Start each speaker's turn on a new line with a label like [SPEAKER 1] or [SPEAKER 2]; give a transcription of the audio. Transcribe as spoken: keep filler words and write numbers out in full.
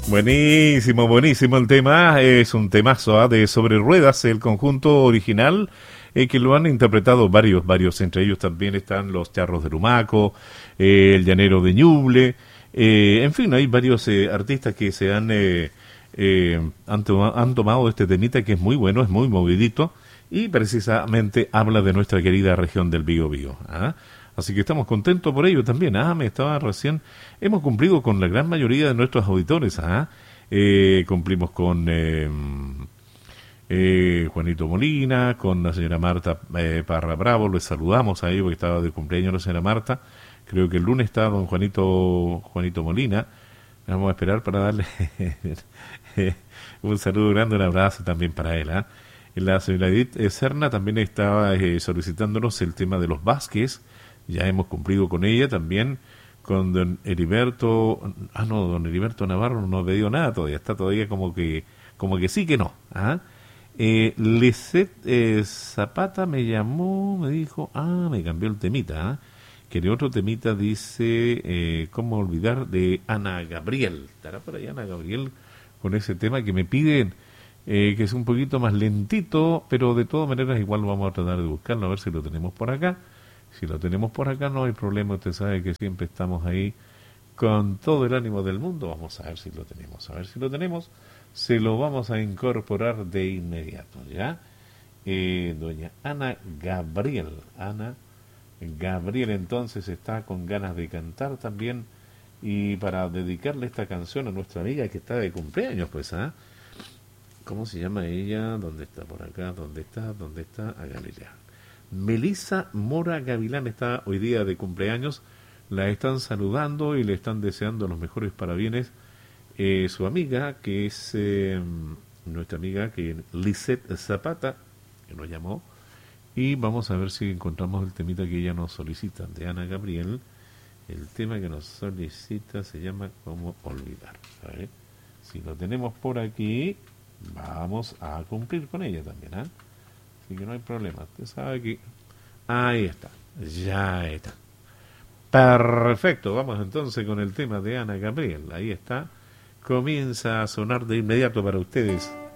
[SPEAKER 1] Buenísimo, buenísimo el tema. Es un temazo, ¿eh? De Sobre Ruedas, el conjunto original, eh, que lo han interpretado varios, varios. Entre ellos también están los Charros de Lumaco, eh, el Llanero de Ñuble. Eh, en fin, hay varios eh, artistas que se han, eh, eh, han, toma, han tomado este temita que es muy bueno, es muy movidito y precisamente habla de nuestra querida región del Biobío. ¿Ah? Así que estamos contentos por ello también. Ah, me estaba recién... Hemos cumplido con la gran mayoría de nuestros auditores. ¿Ah? Eh, cumplimos con eh, eh, Juanito Molina, con la señora Marta eh, Parra Bravo. Les saludamos a ellos porque estaba de cumpleaños la señora Marta. Creo que el lunes está don Juanito, Juanito Molina. Vamos a esperar para darle un saludo grande, un abrazo también para él. ¿Ah? La señora Edith Serna también estaba eh, solicitándonos el tema de los Vázquez. Ya hemos cumplido con ella también, con don Heriberto, ah no, don Heriberto Navarro no ha pedido nada todavía, está todavía como que, como que sí que no. ¿Ah? Eh, Lisette eh, Zapata me llamó, me dijo, ah, me cambió el temita, ¿ah? Que de otro temita dice, eh, ¿cómo olvidar? De Ana Gabriel, estará por ahí Ana Gabriel con ese tema que me piden, eh, que es un poquito más lentito, pero de todas maneras igual vamos a tratar de buscarlo, a ver si lo tenemos por acá. Si lo tenemos por acá no hay problema, usted sabe que siempre estamos ahí con todo el ánimo del mundo. Vamos a ver si lo tenemos, a ver si lo tenemos, se lo vamos a incorporar de inmediato, ¿ya? Eh, doña Ana Gabriel, Ana Gabriel entonces está con ganas de cantar también y para dedicarle esta canción a nuestra amiga que está de cumpleaños, pues, ¿ah? ¿Cómo se llama ella? ¿Dónde está? Por acá, ¿dónde está? ¿Dónde está? A Galilea. Melissa Mora Gavilán está hoy día de cumpleaños, la están saludando y le están deseando los mejores parabienes. Eh, su amiga, que es eh, nuestra amiga, que Lisette Zapata, que nos llamó, y vamos a ver si encontramos el temita que ella nos solicita, de Ana Gabriel. El tema que nos solicita se llama ¿Cómo olvidar? A ver, si lo tenemos por aquí, vamos a cumplir con ella también, ¿ah? ¿eh? Así que no hay problema. Usted sabe que... Ahí está. Ya está. Perfecto. Vamos entonces con el tema de Ana Gabriel. Ahí está. Comienza a sonar de inmediato para ustedes